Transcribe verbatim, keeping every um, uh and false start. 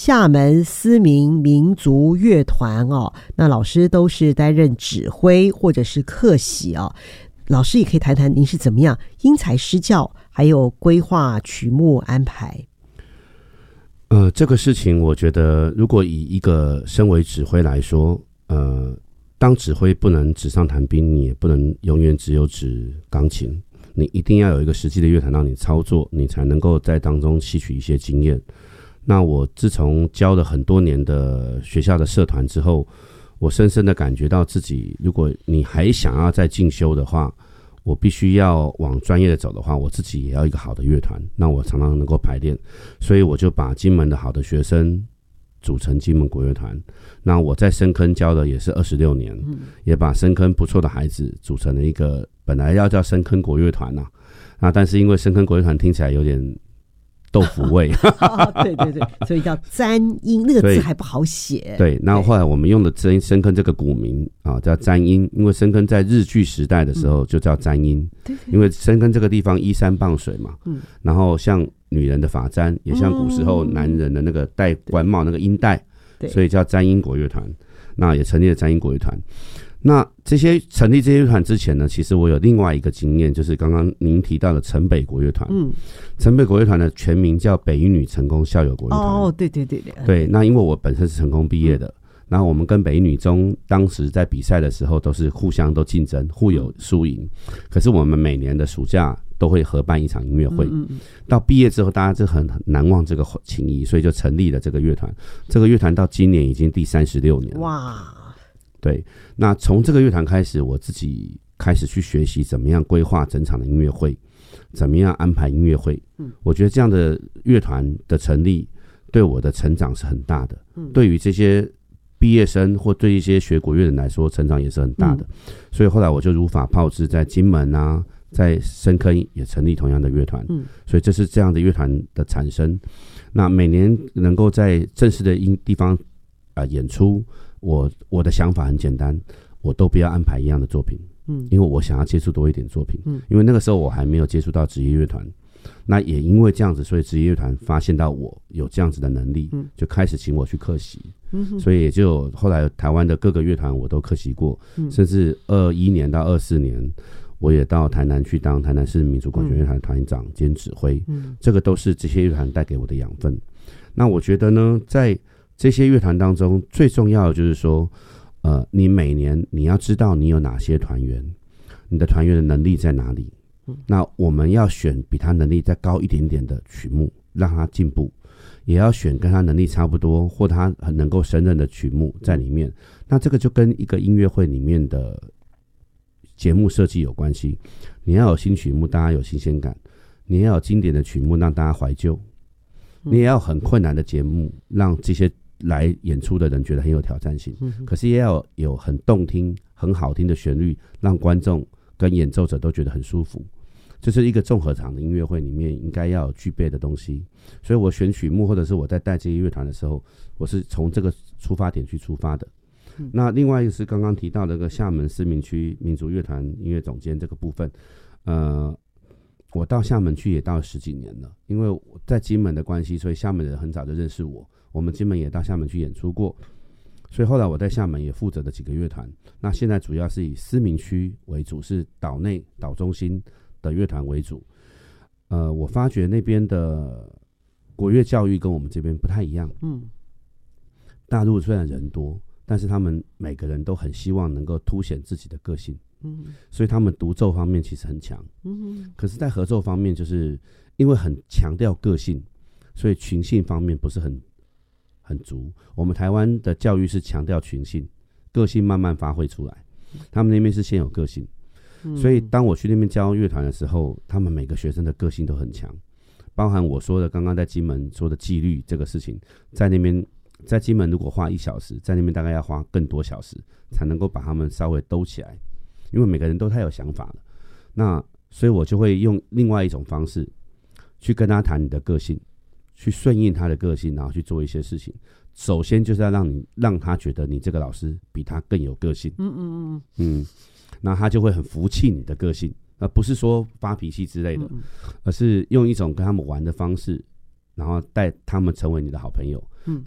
厦门思明民族乐团哦，那老师都是担任指挥或者是客席哦。老师也可以谈谈您是怎么样因材施教，还有规划曲目安排。 呃，这个事情我觉得，如果以一个身为指挥来说，呃，当指挥不能纸上谈兵，你也不能永远只有指钢琴，你一定要有一个实际的乐团让你操作，你才能够在当中吸取一些经验。那我自从教了很多年的学校的社团之后，我深深的感觉到自己，如果你还想要再进修的话，我必须要往专业的走的话，我自己也要一个好的乐团，那我常常能够排练，所以我就把金门的好的学生组成金门国乐团。那我在深坑教的也是二十六年、嗯、也把深坑不错的孩子组成了一个本来要叫深坑国乐团啊，那但是因为深坑国乐团听起来有点豆腐味哦、对对对，所以叫詹音，那个字还不好写。 对，那后来我们用的深坑这个古名啊，叫詹音，因为深坑在日据时代的时候就叫詹音、嗯、因为深坑这个地方依山傍水嘛、嗯、然后像女人的发簪也像古时候男人的那个戴官帽那个缨带、嗯、所以叫詹音国乐团，那也成立了詹音国乐团。那这些成立这些乐团之前呢，其实我有另外一个经验，就是刚刚您提到的城北国乐团。嗯，城北国乐团的全名叫北一女成功校友国乐团。 哦，对对对对。 对，那因为我本身是成功毕业的，嗯、然后我们跟北一女中当时在比赛的时候都是互相都竞争，互有输赢。可是我们每年的暑假都会合办一场音乐会。嗯嗯，到毕业之后，大家就很难忘这个情谊，所以就成立了这个乐团。这个乐团到今年已经第三十六年了。哇！对，那从这个乐团开始，我自己开始去学习怎么样规划整场的音乐会，怎么样安排音乐会。嗯，我觉得这样的乐团的成立对我的成长是很大的。嗯，对于这些毕业生或对一些学国乐人来说，成长也是很大的。嗯、所以后来我就如法炮制，在金门啊，在深坑也成立同样的乐团。嗯，所以这是这样的乐团的产生。那每年能够在正式的音地方啊、呃、演出。我我的想法很简单，我都不要安排一样的作品，嗯，因为我想要接触多一点作品，嗯，因为那个时候我还没有接触到职业乐团，那也因为这样子，所以职业乐团发现到我有这样子的能力，嗯，就开始请我去客席，嗯，所以也就后来台湾的各个乐团我都客席过，嗯，甚至二一年到二四年，我也到台南去当台南市民族管弦乐团团长兼指挥，嗯，这个都是这些乐团带给我的养分。那我觉得呢，在这些乐团当中最重要的就是说呃，你每年你要知道你有哪些团员，你的团员的能力在哪里，嗯，那我们要选比他能力再高一点点的曲目让他进步，也要选跟他能力差不多或他很能够胜任的曲目在里面。那这个就跟一个音乐会里面的节目设计有关系，你要有新曲目大家有新鲜感，你要有经典的曲目让大家怀旧，你也要有很困难的节目让这些来演出的人觉得很有挑战性，嗯，可是也要有很动听很好听的旋律让观众跟演奏者都觉得很舒服，这是一个综合场的音乐会里面应该要有具备的东西。所以我选曲目或者是我在带这些乐团的时候，我是从这个出发点去出发的，嗯，那另外一个是刚刚提到的这个厦门思明区民族乐团音乐总监这个部分，呃我到厦门去也到了十几年了，因为我在金门的关系，所以厦门人很早就认识我，我们金门也到厦门去演出过，所以后来我在厦门也负责的几个乐团，那现在主要是以思明区为主，是岛内岛中心的乐团为主。呃，我发觉那边的国乐教育跟我们这边不太一样，嗯，大陆虽然人多，但是他们每个人都很希望能够凸显自己的个性，嗯，所以他们独奏方面其实很强，嗯，可是在合奏方面就是因为很强调个性，所以群性方面不是很很足。我们台湾的教育是强调群性，个性慢慢发挥出来，他们那边是先有个性，嗯，所以当我去那边教乐团的时候，他们每个学生的个性都很强，包含我说的刚刚在金门说的纪律这个事情，在那边在金门如果花一小时，在那边大概要花更多小时才能够把他们稍微兜起来，因为每个人都太有想法了。那所以我就会用另外一种方式去跟他谈你的个性，去顺应他的个性，然后去做一些事情。首先就是要让你让他觉得你这个老师比他更有个性，嗯嗯嗯嗯，那他就会很服气你的个性，而不是说发脾气之类的，嗯嗯，而是用一种跟他们玩的方式，然后带他们成为你的好朋友。嗯，